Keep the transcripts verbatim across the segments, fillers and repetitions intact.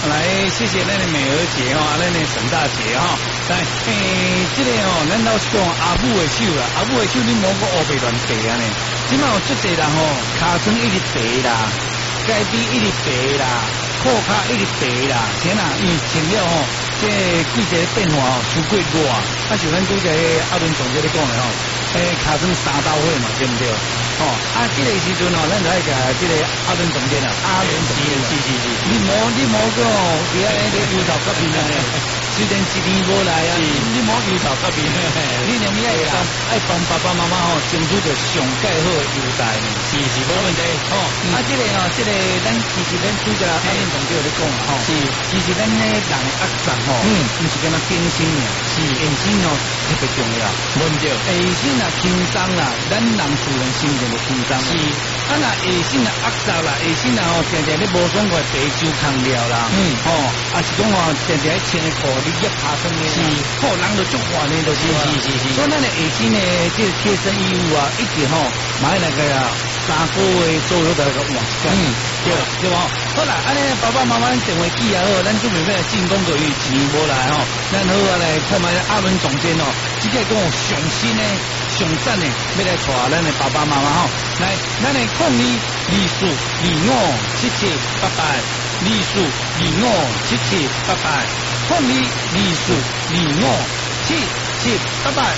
来，谢谢咱的美娥姐哈，咱的沈大姐哈。来，诶，这个哦，咱老是讲阿母的手啦，阿母的手你莫个乌白乱白啊呢。即马有足侪人吼，骹床一直白啦，街边一直白啦，裤骹一直白啦，天哪，因为穿了吼，这季节变化吼，伤过热啊。啊，像咱拄则阿伦总这咧讲的吼，诶，骹床三刀火嘛，对不对？哦，啊，这个时阵哦，咱就爱甲这个阿伦总监啊，阿伦总监，是是是，你莫你莫个哦，别个油头革面啊，虽然一年无来啊，你莫油头革面，你连爱爱爱帮爸爸妈妈吼，争取着上盖好的优待，是是无问题。哦，啊，这个哦，这个咱其实咱拄则阿伦总监咧讲啊，吼，是，其实咱咧人压榨吼，嗯，毋是干那健身尔，是健身哦特别重要，无唔对，下身啊轻松啦，咱人自然心情。轻松是，啊那下身啊压榨啦，下身啊吼，常常你无爽快白手空了啦，嗯，吼，啊是讲哦，常常穿的裤你一爬上面，是，吼人就足烦的，就是，是是是，所以咱的下身呢，这个贴身衣物啊，一直吼买那个啊，三个月左右的个换一件，嗯，对对吧？好啦，安尼爸爸妈妈电话机啊好，咱准备要进攻个月一年无来吼，咱好啊来看卖阿伦总监哦，即个讲上新呢。上赞的，要来带咱的爸爸妈妈吼，来，咱的控理二四二五七七八八，二四二五七七八八，控理二四二五七七八八。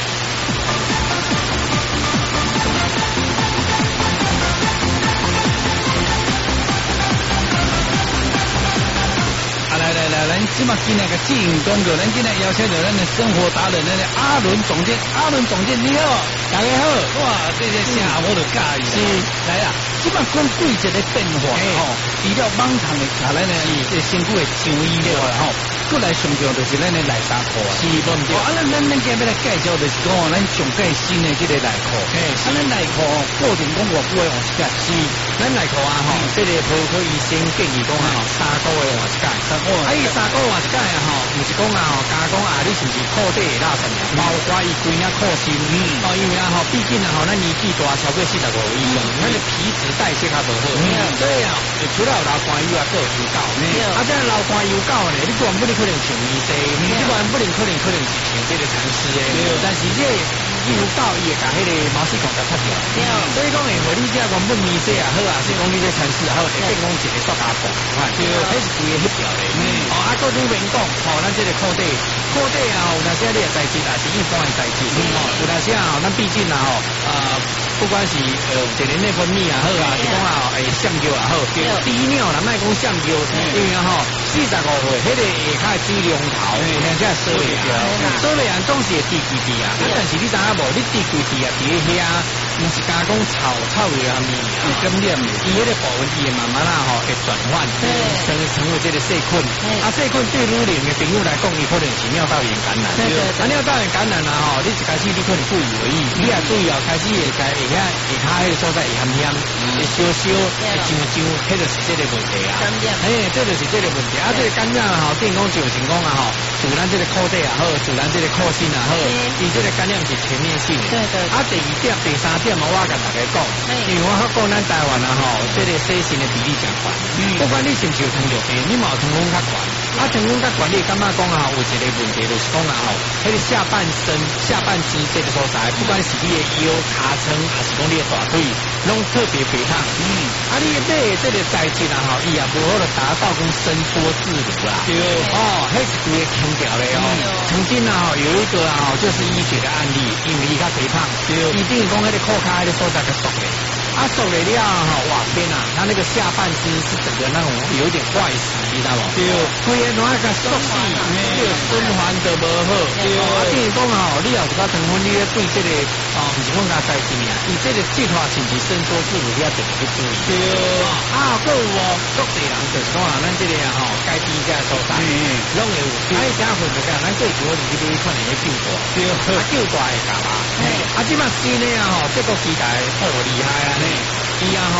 来来来，咱即马今日个进攻着，咱今日邀请着咱的生活达人，咱的阿伦总监，阿伦总监你好，大家好，哇，这些声我都介意，是，来啊，即马讲季节的变化，吼，除了网堂的甲咱的这身躯的上衣了吼，过来上场就是咱的内衫裤啊，是无唔对，啊，咱咱咱今日要来介绍就是讲咱上盖新的这个内裤，嘿，啊，咱内裤固定讲偌久的换一届，是，咱内裤啊吼，这个妇科医生建议讲啊，三个月换一届，啊，伊三个换一届啊吼，毋是讲啊吼，加讲啊，你是毋是裤底会拉伸啊？包括伊规领裤身，嗯，哦，因为啊吼，毕竟啊吼，咱年纪大，超过四十五以上，咱的皮质代谢较无好，所以啊，除了有流汗以外，还有油垢，啊，这流汗油垢呢，你原本你可能穿医生，你原本你可能可能是穿这个蚕丝的，但是这油垢伊会甲迄个毛细孔甲擦掉，所以讲诶，话你这原本面色啊好啊，所以讲你这蚕丝啊好，会变讲一个塑胶布，对，迄是规个翕掉的。哦，啊，个你免讲，吼，咱这个裤底，裤底啊，有那些你的代志啊，是一般的代志，哦，有那些啊，咱毕竟啊，吼，呃，不管是呃一个内分泌啊好啊，是讲啊，诶，橡胶啊好，滴尿啦，莫讲橡胶，因为啊吼，四十五岁，迄个下骹水龙头，而且收袂掉，收袂完总是会滴规滴啊，但是你知影无？你滴规滴啊，伫遐，毋是加讲草草的啊面啊，感染的，伊迄个部分伊会慢慢啊吼会转换，成成为这个细菌，啊细菌对女龄的朋友来讲，伊可能是尿道炎感染，啊尿道炎感染啊吼，你一开始你可能不以为意，你也注意哦，开始会在下遐下骹迄个所在会咸咸，会烧烧，会痒痒，迄就是这个问题啊，哎，这就是这个问题啊，这个感染啊吼，电工就是讲啊吼，自咱这个裤底也好，自咱这个裤身也好，伊这个感染是全面性的，对对，啊第二点、第三点嘛，我甲大家讲，因为我较讲咱台湾啊吼，这个洗肾的比例真悬，不管你是毋是有糖尿病，你嘛有糖分较悬。啊，成功甲管理感觉讲啊，有一个问题就是讲啊吼，迄个下半身、下半身这个所在，不管是你的腰、骹撑，还是讲你的大腿，拢特别肥烫。嗯，啊，你买这个材质啊吼，伊也无好的达到讲伸缩自如啦。对，哦，迄是规个强调的哦。曾经啊吼，有一个啊吼，就是医学的案例，因为伊较肥胖，对，一定讲迄个裤骹迄个所在较缩的。啊，瘦了了哈，哇天呐，他那个下半身是整个那种有点坏死，你知道吗？对，规个那个缩细，这个循环都无好。对，啊，等于讲哦，你也有一个成分，你咧对这个哦，不是讲加代志啊，伊这个计划是不是伸缩自如，你要特别去注意。对，啊，还有哦，各地人就是讲啊，咱这个吼该低价所在，拢会有。啊，伊加混着讲，咱最主要就是对看人的救大，对，啊救大会干嘛？啊，即摆新的啊吼，这个期待好厉害啊！伊啊吼，一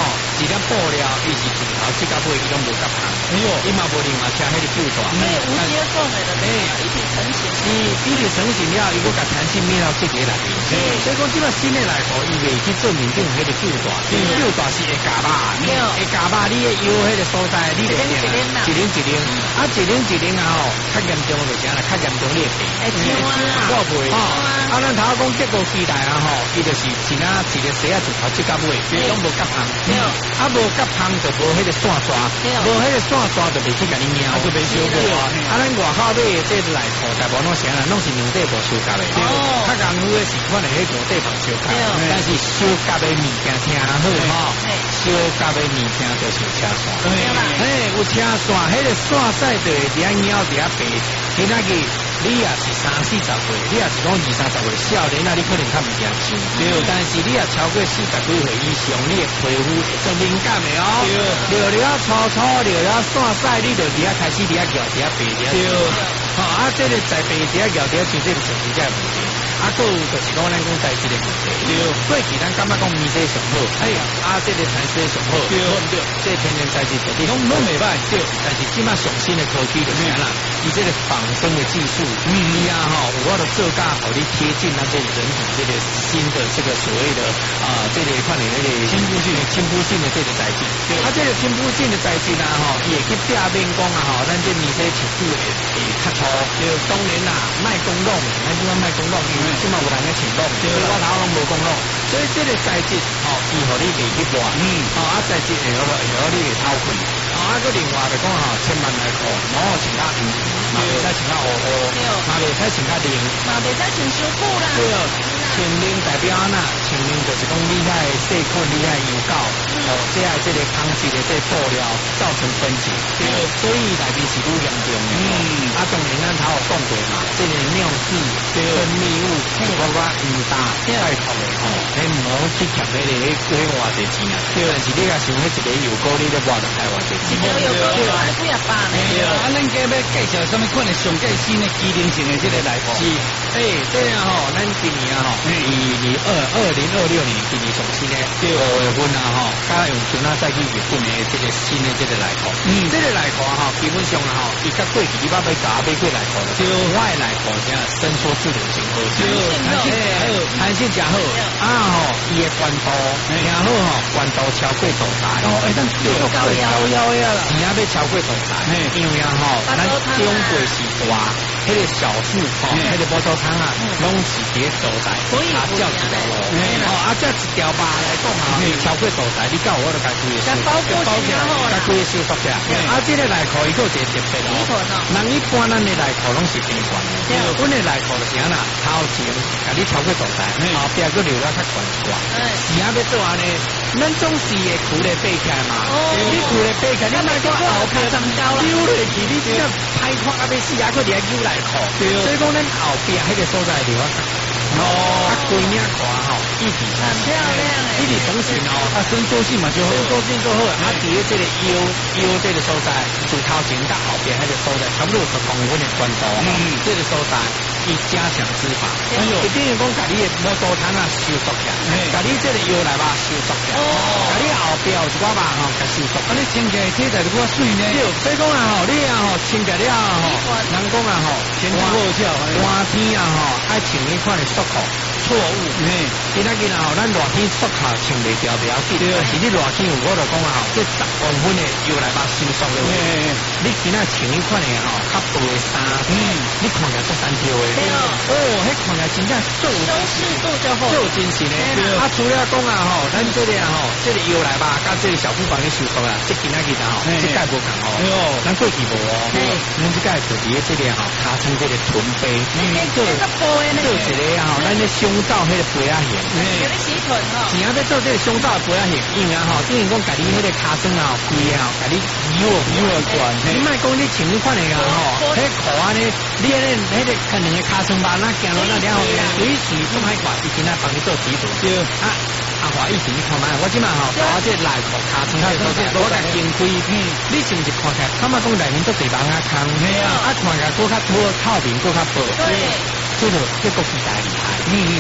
了布料，伊是从头即到尾伊拢无夹旁，哎呦，伊嘛无另外车迄个救大， 所以无接缝的就对，一体成型。 是一体成型了，伊佫甲弹性面料结合内面，所以讲即摆新的内裤伊袂去做面顶迄个救大，救大是会夹巴，会夹巴你的腰迄个所在，你就定啊，一零一零，啊一零一零啊吼，较严重就啥啦，较严重裂皮， 会跳啊， 我袂，啊咱头讲结构期待啊吼，伊就是一哪一个鞋啊从头即到尾，拢无夹旁，啊无夹旁就无迄个线刷，无迄个线刷就袂去甲你咬，就袂修过啊。啊咱外口买的这内裤大部拢啥啦，拢是两底无修夹的，较功夫的是看的迄五底无修夹，但是修夹的物件听好吼，修夹的物件就是车线，嘿有车线，迄个线使就会伫遐咬伫遐白，今仔日。你也是三四十岁，你也是讲二三十岁少年啊，你可能较唔惊上，对。但是你也超过四十几岁以上，你的皮肤就敏感的哦。对。聊了粗粗，聊了散散，你就伫遐开始伫遐咬伫遐白伫遐。对。好啊，这个在白伫遐咬伫遐，像这个就是这个问题。啊，佫有就是讲咱讲在这个问题。对。过去咱感觉讲米色上好，哎呀，啊，这个材质上好。对对。这天然材质绝对拢拢袂歹。对。但是即马上新的科技就是啥啦？伊这个仿生的技术。嗯呀哈，我的做加好的贴近那这人体这个新的这个所谓的啊、呃，这个看你那个亲肤性、亲肤性的这个载具，它、啊、这个亲肤性的载具呢哈，也去变变工啊哈，咱这米这尺度会会较粗，就当然啦，卖公弄，咱即卖卖公弄，因为即卖有人咧请弄，所以我头拢无公弄，所以这个载具哦，伊互你袂去换，嗯，哦啊载具会好会好你会偷开，啊啊个另外就讲哈，千万来看，然后请他嗯，嘛袂使请他乌乌。嘛袂使穿较零， 嘛袂使穿修裤啦。对哦， 穿零代表安那？穿零就是讲你遐个细菌，你遐油膏，哦，这下这个空气的这布料造成分解，对，所以内面是愈严重的。嗯，啊，当然咱头有讲过嘛，这个尿渍、分泌物，包括唔大、带痛的吼，你唔好去吸迄个迄迄偌济钱啊。对，但是你若想迄一个油膏，你咧偌就开偌济钱。 一条油膏要几啊百呢？ 对啊，咱今要介绍什么款的上最新的机能性的这个内裤？是，诶，这样吼，咱今年啊吼，二零二二零二六年今年上新的五月份啊吼，加用船啊再去日本的这个新的这个内裤。嗯，这个内裤哈，基本上啊吼，伊甲过去你捌买假买过内裤了，就我的内裤啥伸缩自如型好，弹性好，弹性真好，啊吼，伊的关度挺好吼，关度超过度大，哦，诶，咱高腰腰呀啦，钱啊要超过度大，因为啊吼，咱中国是大。迄个小腹吼，迄个波多汤啊，拢是伫个所在，啊，叫一条路，哦，啊，这一条吧来讲啊，超过所在，你到我就该规个收，包起来，该规个收缩起来。啊，这个内裤伊个有一个特别哦，人一般咱的内裤拢是平管的，阮的内裤就是安那，头前甲你超过所在，后壁佫留了较悬出来，是啊，要做安尼，咱总是会裤咧背起来嘛，你裤咧背起来，你莫讲后壁增高啦，溜落去你只要歹看啊，要死啊，佫伫遐扭来。所以讲，咱后边迄个所在地方，哦，啊，规领裤吼，一体成型， 漂亮诶， 一体成型哦，啊，伸缩性嘛就好，伸缩性就好，啊，伫咧这个腰腰这个所在，从头前到后边迄个所在，差不多十公分的宽度，嗯，这个所在，伊加强脂肪，哎呦，一定要讲，甲你的摩托毯啊收缩起来，甲你这个腰来吧收缩起来，哦，甲你后边有一寡吧吼，甲收缩，啊，你穿起来体态就较水呢，对，所以讲啊吼，你啊吼穿起来了吼，人讲啊吼。天气好跳，热天啊吼，爱穿呢款的束裤，错误。嘿，今仔日啊吼，咱热天束裤穿袂掉不要紧，但是你热天有我就讲啊吼，这十公分的腰来把收缩了。嘿，你今仔穿呢款的吼，较薄的衫，嗯，你看起来足单挑的。对哦，哦，迄看起来真正做修饰度就好， 做真实的。啊，除了讲啊吼，咱这里啊吼，这里腰来吧，甲这里小腹房的收缩啦，这今仔日啊吼，这盖无共哦。哎呦，咱过去无哦，咱这盖就伫这里吼，卡成这个臀背，做做一个啊吼，咱咧胸罩迄个背啊型， 有咧洗臀吼， 是啊，要做这个胸罩背啊型，因为啊吼，等于讲家己迄个卡身啊，背啊，家己移哦移哦转，你莫讲你穿你款的啊吼，迄裤啊呢，你迄个迄个可能个卡身吧，那行落那了后，随时都歹挂，伊今仔帮你做洗臀，对啊。啊，华裔你看嘛，我即马吼，我这内裤卡层开都是我甲掀开，嗯，你是毋是看起来，感觉讲内面都地板啊空，系啊，啊看起来搁较拖透明，搁较薄，对，这个这个比较厉害，嗯嗯，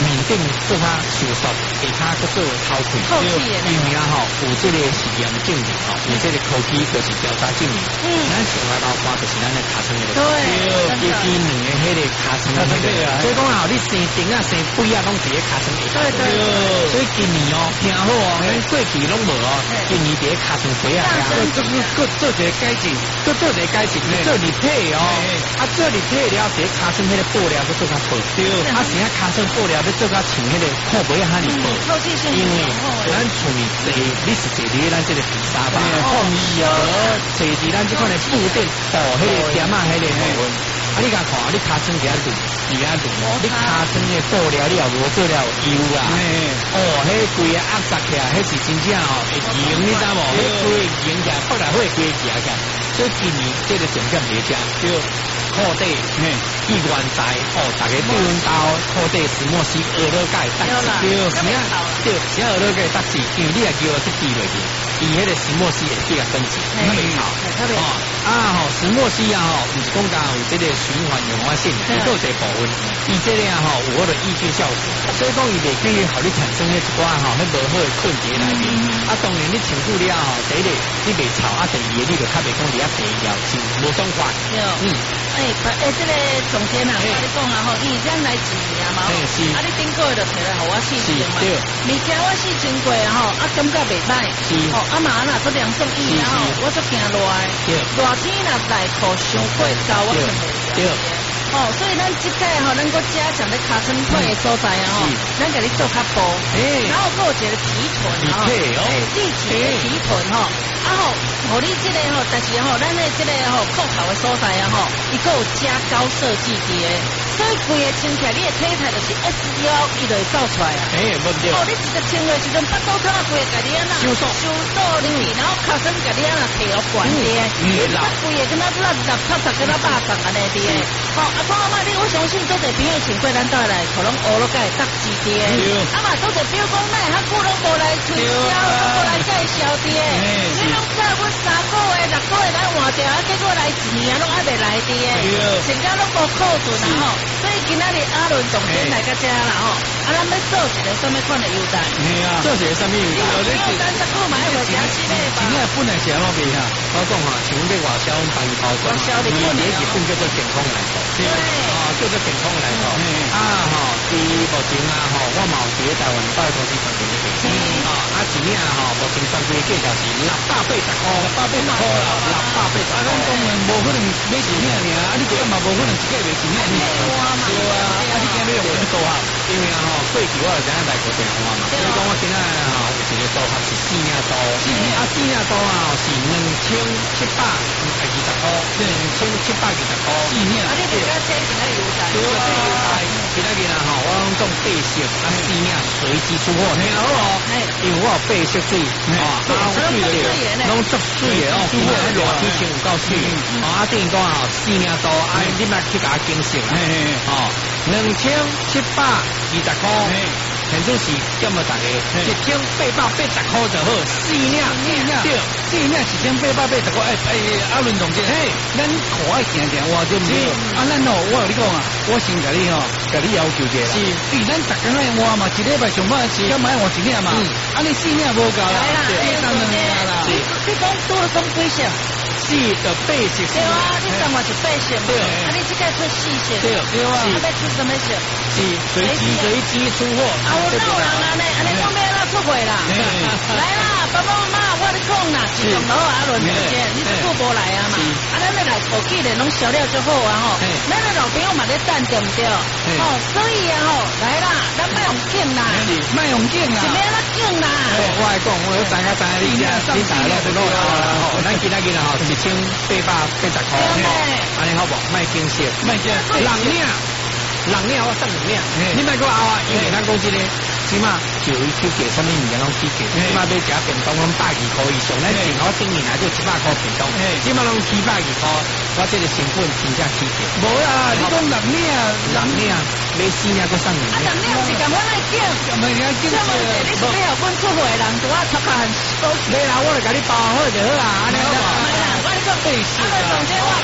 面顶做较收缩，下骹佫做透气， 透气的因为啊吼有这个实验证明吼，有这个科技就是调查证明， 嗯， 咱生活老花就是咱的骹床的， 对， 尤其两个迄个骹床的迄个，所以讲啊，你生顶啊生背啊，拢伫咧骹床下， 对对， 所以今年哦，听好哦，咱过去拢无哦，今年伫咧骹床背啊， 这个各做一个改进， 各做一个改进，做立体哦，啊做立体了，伫咧骹床迄个布料要做较薄，对，啊是啊骹床布料要做较像迄个裤背啊哈尼薄， 透气性因为咱厝里坐，你是坐伫咱这个皮沙发， 风衣哦， 坐伫咱这款的布垫，哦，迄个点啊，迄个部分，啊你甲看，你骹床伫遐抿，伫遐抿，你骹床的布料你也无做了油啊，哦，迄规个压实起来，迄是真正哦会凝，你知无？迄规个凝起来，后来会规个起来，所以今年这个重点在遮，就裤底，嘿，一元材，哦，大家对阮兜裤底石墨烯二乐钙搭子，对，是啊，对，是啊，二乐钙搭子，因为你也叫我去滴落去，伊迄个石墨烯会比较分子，特别好，哦，啊吼，石墨烯啊吼，毋是讲讲有这个循环氧化性，伊有一部分，伊这个啊吼有我的抑菌效果，所以讲伊袂去互你产生迄一寡吼，迄无好的困结内面，啊，当然你穿久了吼，第一个你袂臭，啊，第二个你就较袂讲你啊皮了，真无爽快，嗯。 哎，哎，这个总监啊，我跟你讲啊吼，你咱来一年嘛吼，啊你顶个月就摕来互我试试嘛，物件我试真过啊吼，啊感觉袂歹，哦啊嘛若做两种意啊吼，我做行落来，热天若内裤伤过高，我就袂用。哦，所以咱即个吼，咱个加强咧卡身腿的所在啊吼，咱给你做较薄，然后还有一个提臀啊吼，立体的提臀吼，啊吼，互你即个吼，但是吼，咱的即个吼裤头的所在啊吼，伊个有加高设计伫的，所以规个穿起来，你的体态就是 S 腰，伊就会走出来啊。哎，无对。哦，你一个穿的时阵，腹肚汤啊，规个家己啊那收缩收缩入去，然后卡身家己啊那提落悬啲，你规个跟那烂烂啪啪跟那巴掌安尼啲的，哦。看嘛，你我相信做者朋友穿过咱倒来，可能学了解搭字的。啊嘛，做者比如讲，咱较久拢无来推销，拢无来介绍的。你拢知阮三个月、六个月来换掉，啊，结果来一年啊，拢还未来的。成交拢无库存啊吼，所以今仔日阿伦总监来到遮啦吼，啊，咱要做一个什么款的优待？ 做一个什么优待？ 你有三十个买回家之类吧？ 今天本来是安怎卖哈？ 我讲哈，像你外销帮伊包装，伊每一份叫做健康来头，对，啊，叫做健康来头，啊吼，伫目前啊吼，我嘛有伫台湾百货公司赚钱的，啊，啊一领啊吼，目前专柜价格是六百八十块，六百八十块啦，六百八十。 啊，咱当然无可能买一领尔，啊，你这嘛无可能一个月一领尔，对啊，啊，你今日用多少？ 因为啊吼，过去我就知影来过电话嘛，所以讲我今仔吼有一个组合是四领组，四领啊四领组啊是两千七百二十块，两千七百二十块，四领。 啊，你别个这今仔优待， 对啊，今仔日啊吼，我拢种八色啊四领随机出货，听好哦，因为我有八色水，啊，啊水的，拢足水的哦，出货热天前有够水，啊，等于讲啊四领组，啊，你莫去甲惊醒啦，哦。两千七百二十块，现在是叫么大家一千八百八十块就好，四领， 对，四领一千八百八十块，哎哎，阿伦总监，嘿，咱可爱行行，我就唔对，啊，咱哦，我有你讲啊，我先甲你吼，甲你要求者啦，是，比咱逐工来换嘛，一礼拜上班是要买换一领嘛，啊，你四领无够啦，对，当然啦， 是，你讲多了讲几色？ 四的八色， 对啊，你上嘛是八色，对，啊，你这个出四色， 对，对啊， 啊，要出什么色？ 是随机随机出货， 啊，我闹人啊，呢，安尼我要哪出货啦？来啦，爸爸妈妈，我跟你讲啦，自从老阿伦总监，你是顾无来啊嘛，啊，咱要来土鸡的拢销了就好啊吼，咱的老朋友嘛在等对不对？哦，所以啊吼，来啦，咱卖用劲啦， 卖用劲啦， 是免那劲啦。 我来讲，我有三个三个你家，你大了就够了吼，咱今仔日吼一千八百八十块，安尼好不？卖惊喜， 卖惊， 人领。人领我送人领，你莫个后啊，因为咱公司咧，起码就一 Q 给什么物件拢起给，起码要食便当拢百二块以上，咱正好顶年来就一百块便当，起码拢七百二块，我这个成本真正起给。 无啊，你讲人领， 人领，买四领个送人领。 啊，人领是咁样来叫， 唔系啊，叫你是要阮出货人，拄啊头壳很高， 没啦，我来甲你包好就好啦，安尼好无？ 我你讲， 对是啊，总监我你讲啦。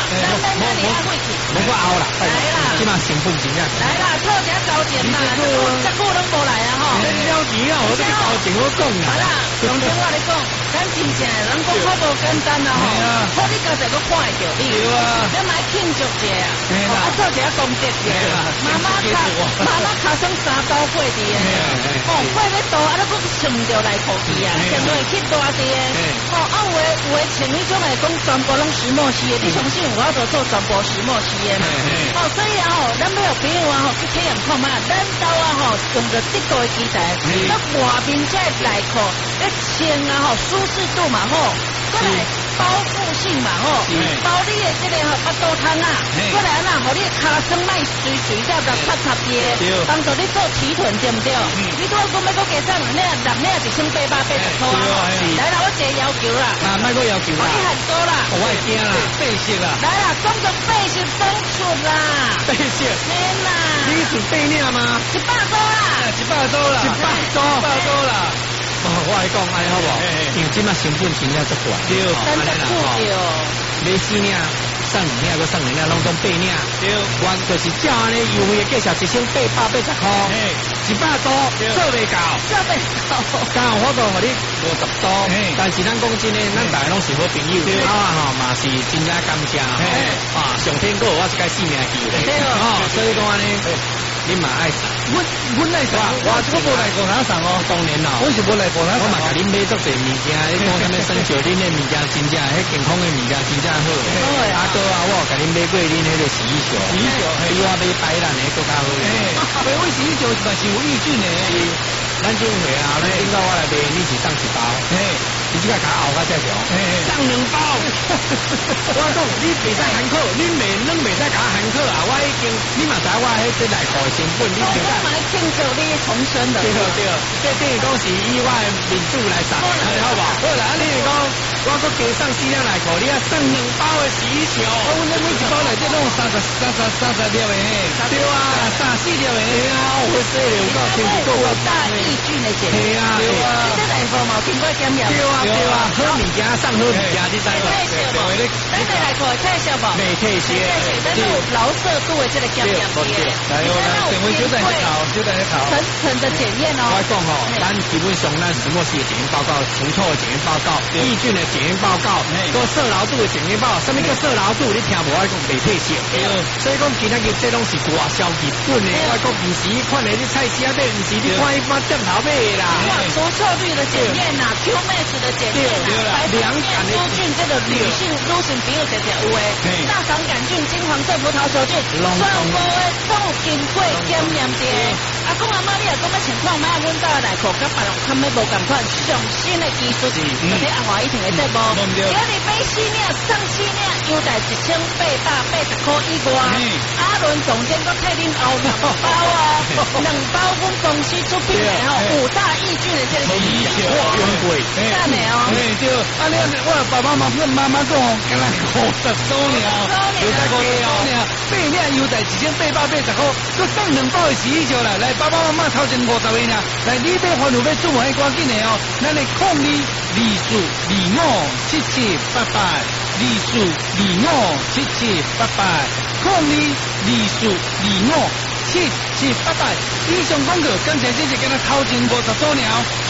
咱咱咱你爱会去， 无我熬啦， 来啦， 即马成本真正来啦，做一下交钱啦，这久拢无来啊吼， 你了钱啊，我这个交钱我讲啦， 好啦，从前我咧讲，咱真正人讲较无简单啦吼，好你家己个看会着你，咱买庆祝者啊，啊做一下功德者，妈妈卡妈妈卡算三包过伫诶，哦，过要多啊，你佫算着来付去啊，相对去大啲诶，哦，啊有诶有诶像迄种来讲，全部拢石墨烯诶，你相信我要做全部石墨烯诶嘛？哦，所以啊吼，咱要有朋友啊吼去体验看嘛，咱兜啊吼用着这个机台，那外面这内裤，那穿啊吼舒适度嘛吼，过来包覆性嘛吼，包你诶这个吼巴肚汤啊，过来啊，互你诶骹酸莫随随了个擦擦嘅，帮助你做提臀对唔对？你拄讲要搁加上你啊，六你啊一千八百八十箍啊，来啦，我一个要求啦， 啊，莫搁要求啦， 你很多啦， 我会惊啦，背色啦， 来啦，讲着背色增出啦， 背色， 天啦， 你是背领吗？ 一百多啦， 一百多啦， 一百多， 一百多啦。 哦，我来讲安尼好不好？因为即马成本真正足大， 对，真正酷着， 买四领。送两领，搁送两领，拢总八领。对，原就是照安尼优惠的价钱，一千八百八十块，一百多做袂到， 做袂到。 刚好我讲互你五十多，但是咱讲真诶，咱大家拢是好朋友，啊吼嘛是真正感谢吼，啊上天给我一个性命机会，哦，所以讲安尼，你嘛爱送， 阮阮爱送，我我无来过哪送哦， 当然啦， 我是无来过哪送， 我嘛甲恁买足侪物件，你讲啥物生肖恁诶物件真正，迄健康诶物件真正好，啊哥啊，我甲恁买过恁迄个洗衣球，洗衣球比我买白兰诶更较好， 买我洗衣球嘛是有益菌诶， 咱种回啊，咱顶到我来买，你是送一包，嘿，你即个甲熬较正常，送两包，我讲你袂使含扣，你袂恁袂使甲含扣啊，我已经你嘛知我迄这内裤成本，你我买庆祝你重生的， 对对，这等于讲是以我诶民主来送，好不好？好啦，你讲我搁加送四两内裤，你啊送两包诶洗衣球， 我阮每一包内底拢有三十三十三十粒诶， 对啊，三四粒诶啊，我说了，有够清楚够够大益菌的检验， 对啊，对啊， 这内裤嘛经过检验， 对啊对啊，好物件送好物件，你知无？ 退烧无？咱这内裤退烧无？ 未退烧， 咱有劳色度的这个检验机， 来我来，等会就在那考，就在那考， 层层的检验哦。 我讲吼，咱基本上咱石墨烯的检验报告、除臭的检验报告、抑菌的检验报告、个色牢度的检验报告，什么叫色牢度？你听无？我讲未退烧，所以讲今仔日这拢是外销日本的，我讲唔是款的，你菜市仔买唔是你看一般店头买啦。 哇，除臭率的检验呐 ，Q Max 的检验呐，白面珠菌这个女性女性朋友姐姐有诶，大肠杆菌、金黄色葡萄球菌，全部诶都有经过检验的。啊，讲阿妈，你若讲要情况，买阮家内裤，甲别人看要无共款，上新的技术，就是阿华一定会节目。今日买四领送四领，优待一千八百八十块以外。阿伦总监搁替恁后两包哦，两包阮公司出品的吼，五大益菌的这个洗衣球， 用过， 赞的哦。 对对，啊你我爸爸妈妈妈妈讲，今日五十周年，有在五十周年，八领优待一千八百八十块，搁送两包的洗衣球来，来爸爸妈妈头前五十个呢，来你买番薯要注文赶紧的哦，咱的控理二四二五七七八八，二四二五七七八八，控理二四二五七七八八。以上广告，感谢谢谢今日头前五十周年，